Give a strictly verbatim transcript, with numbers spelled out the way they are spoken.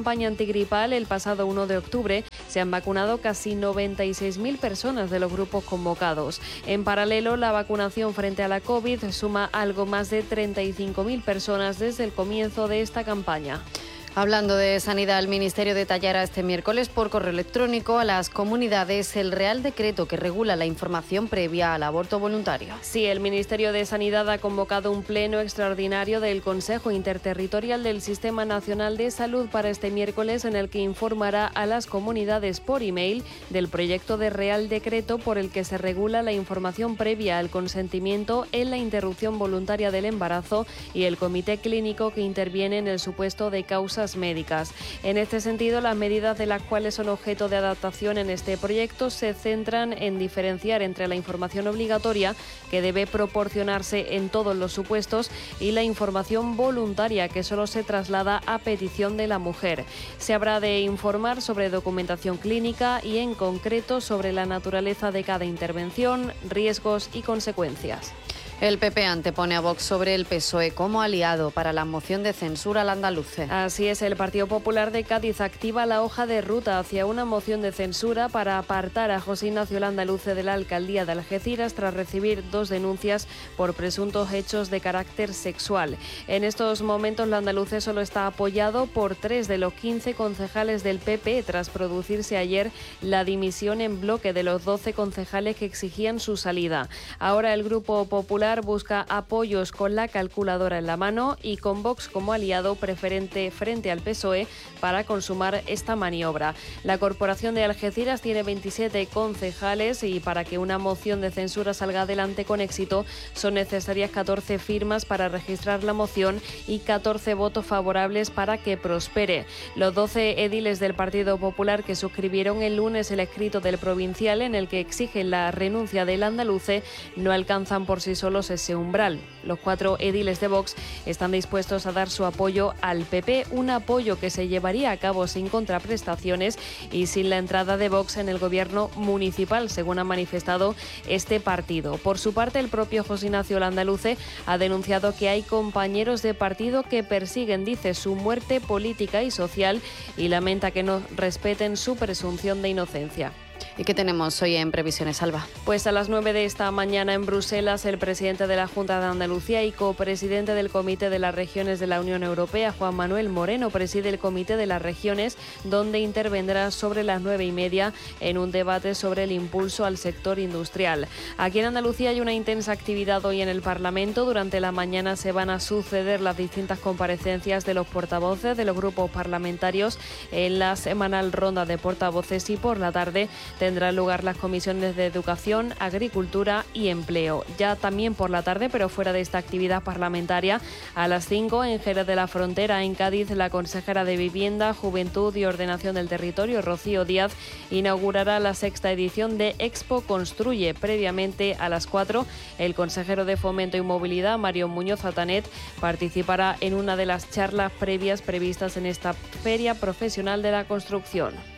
campaña antigripal, el pasado uno de octubre se han vacunado casi noventa y seis mil personas de los grupos convocados. En paralelo, la vacunación frente a la COVID suma algo más de treinta y cinco mil personas desde el comienzo de esta campaña. Hablando de sanidad, el Ministerio detallará este miércoles por correo electrónico a las comunidades el Real Decreto que regula la información previa al aborto voluntario. Sí, el Ministerio de Sanidad ha convocado un pleno extraordinario del Consejo Interterritorial del Sistema Nacional de Salud para este miércoles, en el que informará a las comunidades por email del proyecto de Real Decreto por el que se regula la información previa al consentimiento en la interrupción voluntaria del embarazo y el comité clínico que interviene en el supuesto de causas médicas. En este sentido, las medidas de las cuales son objeto de adaptación en este proyecto se centran en diferenciar entre la información obligatoria, que debe proporcionarse en todos los supuestos, y la información voluntaria, que solo se traslada a petición de la mujer. Se habrá de informar sobre documentación clínica y, en concreto, sobre la naturaleza de cada intervención, riesgos y consecuencias. El P P antepone a Vox sobre el P S O E como aliado para la moción de censura al andaluce. Así es, el Partido Popular de Cádiz activa la hoja de ruta hacia una moción de censura para apartar a José Ignacio Landaluce de la alcaldía de Algeciras tras recibir dos denuncias por presuntos hechos de carácter sexual. En estos momentos, Landaluce solo está apoyado por tres de los quince concejales del P P tras producirse ayer la dimisión en bloque de los doce concejales que exigían su salida. Ahora el Grupo Popular busca apoyos con la calculadora en la mano y con Vox como aliado preferente frente al P S O E para consumar esta maniobra. La Corporación de Algeciras tiene veintisiete concejales y para que una moción de censura salga adelante con éxito son necesarias catorce firmas para registrar la moción y catorce votos favorables para que prospere. Los doce ediles del Partido Popular que suscribieron el lunes el escrito del provincial en el que exigen la renuncia del andaluce no alcanzan por sí solos ese umbral. Los cuatro ediles de Vox están dispuestos a dar su apoyo al P P, un apoyo que se llevaría a cabo sin contraprestaciones y sin la entrada de Vox en el gobierno municipal, según ha manifestado este partido. Por su parte, el propio José Ignacio Landaluce ha denunciado que hay compañeros de partido que persiguen, dice, su muerte política y social y lamenta que no respeten su presunción de inocencia. ¿Y qué tenemos hoy en Previsiones, Alba? Pues a las nueve de esta mañana en Bruselas, el presidente de la Junta de Andalucía y copresidente del Comité de las Regiones de la Unión Europea, Juan Manuel Moreno, preside el Comité de las Regiones, donde intervendrá sobre las nueve y media en un debate sobre el impulso al sector industrial. Aquí en Andalucía hay una intensa actividad hoy en el Parlamento. Durante la mañana se van a suceder las distintas comparecencias de los portavoces de los grupos parlamentarios en la semanal ronda de portavoces y por la tarde tendrán lugar las comisiones de Educación, Agricultura y Empleo. Ya también por la tarde, pero fuera de esta actividad parlamentaria, a las cinco en Jerez de la Frontera, en Cádiz, la consejera de Vivienda, Juventud y Ordenación del Territorio, Rocío Díaz, inaugurará la sexta edición de Expo Construye. Previamente, a las cuatro, el consejero de Fomento y Movilidad, Mario Muñoz Atanet, participará en una de las charlas previas previstas en esta Feria Profesional de la Construcción.